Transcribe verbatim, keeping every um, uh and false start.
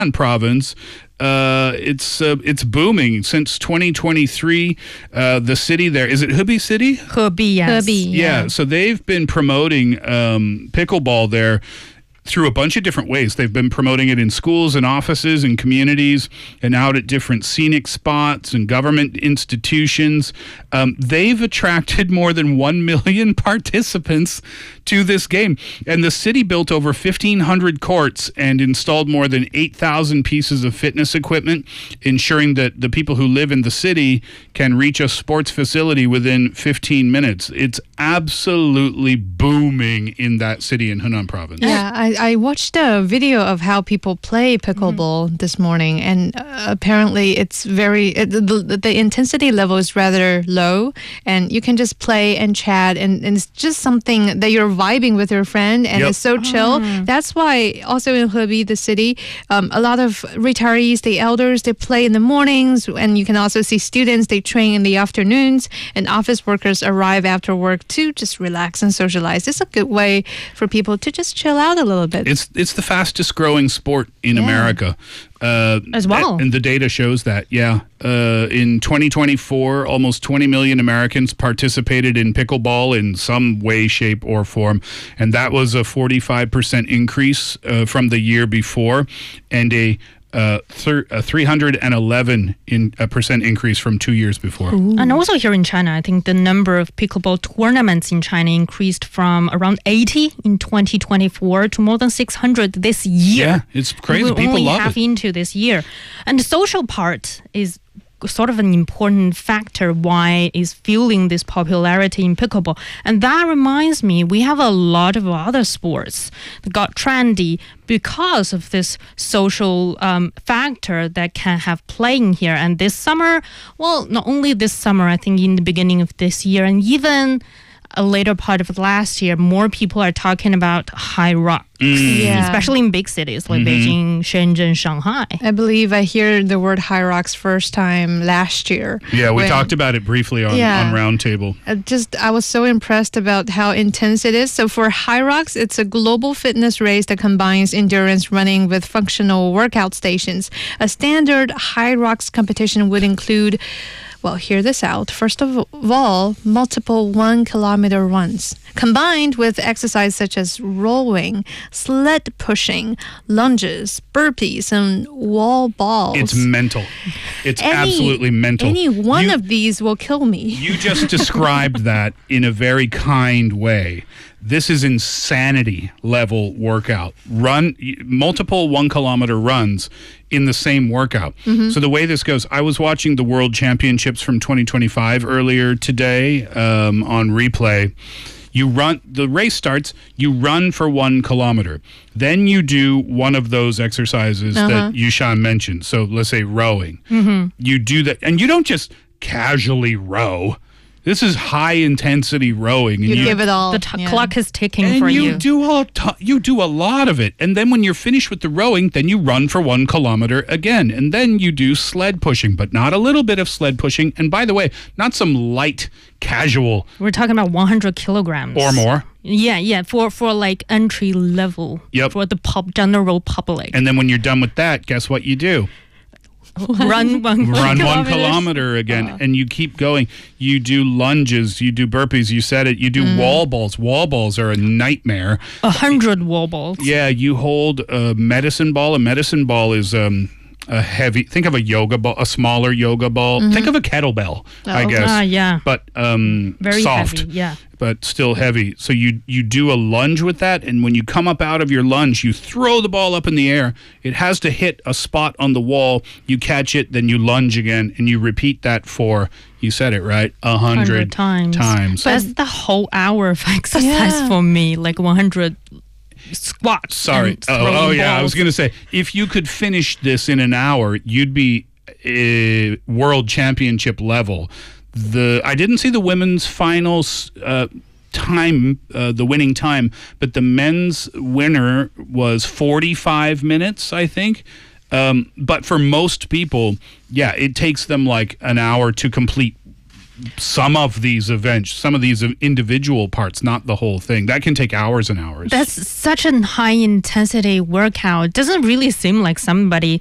province. Uh, it's uh, it's booming since twenty twenty-three. Uh, the city there, is it Hebei City? Hebei, yes. Hebei, Yeah. So they've been promoting um, pickleball there through a bunch of different ways. They've been promoting it in schools and offices and communities and out at different scenic spots and government institutions. Um, they've attracted more than one million participants to this game. And the city built over fifteen hundred courts and installed more than eight thousand pieces of fitness equipment, ensuring that the people who live in the city can reach a sports facility within fifteen minutes. It's absolutely booming in that city in Henan province. Yeah, I, I watched a video of how people play pickleball mm-hmm. this morning, and uh, apparently it's very, it, the, the intensity level is rather low, and you can just play and chat, and, and it's just something that you're vibing with your friend, and yep. it's so chill. Oh. That's why also in Hebei, the city, um, a lot of retirees, the elders, they play in the mornings, and you can also see students, they train in the afternoons, and office workers arrive after work to just relax and socialize. It's a good way for people to just chill out a little bit. It's it's the fastest growing sport in Yeah. America. Uh, As well. And the data shows that, yeah. Uh, in twenty twenty-four, almost twenty million Americans participated in pickleball in some way, shape, or form. And that was a forty-five percent increase uh, from the year before, and a Uh, thir- a three hundred eleven in, uh, percent increase from two years before. And also here in China, I think the number of pickleball tournaments in China increased from around eighty in twenty twenty-four to more than six hundred this year. Yeah, it's crazy. We're People only love half it. into this year. And the social part is sort of an important factor why is fueling this popularity in pickleball. And that reminds me, we have a lot of other sports that got trendy because of this social um, factor that can have playing here. And this summer, well, not only this summer, I think in the beginning of this year and even a later part of last year, more people are talking about high rocks, Yeah. especially in big cities like Beijing, Shenzhen, Shanghai. I believe I hear the word high rocks first time last year. Yeah, we when- talked about it briefly on, Yeah. on Roundtable. I just I was so impressed about how intense it is. So for High Rocks, it's a global fitness race that combines endurance running with functional workout stations. A standard High Rocks competition would include, well, hear this out. First of all, multiple one kilometer runs, combined with exercise such as rowing, sled pushing, lunges, burpees, and wall balls. It's mental. It's Any- absolutely mental. Any one You- of these will kill me. You just described that in a very kind way. This is insanity level workout. Run multiple one kilometer runs in the same workout. So the way this goes, I was watching the World Championships from twenty twenty-five earlier today um, on replay. You run, the race starts, you run for one kilometer. Then you do one of those exercises that Yushan mentioned. So let's say rowing. You do that, and you don't just casually row. This is high intensity rowing. And You give it all. The t- Yeah. clock is ticking and for you, you. do a to- you do a lot of it, and then when you're finished with the rowing, then you run for one kilometer again, and then you do sled pushing, but not a little bit of sled pushing. And by the way, not some light, casual We're talking about one hundred kilograms. or more. Yeah, yeah, for, for like entry level. Yep. For the pub, general public. And then when you're done with that, guess what you do? Run one Run one kilometers. kilometer again, and you keep going. You do lunges, you do burpees. You said it. You do wall balls. Wall balls are a nightmare. A hundred wobbles. Yeah, you hold a medicine ball. A medicine ball is um, a heavy. Think of a yoga ball, a smaller yoga ball. Think of a kettlebell, I guess. Ah, yeah. But um, Very soft, heavy, yeah. but still heavy. So you you do a lunge with that, and when you come up out of your lunge, you throw the ball up in the air. It has to hit a spot on the wall. You catch it, then you lunge again, and you repeat that for, you said it right, a hundred times. times. That's the whole hour of exercise Yeah. for me, like one hundred squats. Sorry. and Oh, throwing oh yeah. I was balls. going to say, if you could finish this in an hour, you'd be uh, world championship level. The I didn't see the women's finals uh, time, uh, the winning time, but the men's winner was forty-five minutes, I think. Um, but for most people, yeah, it takes them like an hour to complete some of these events, some of these individual parts, not the whole thing. That can take hours and hours. That's such a high intensity workout. It doesn't really seem like somebody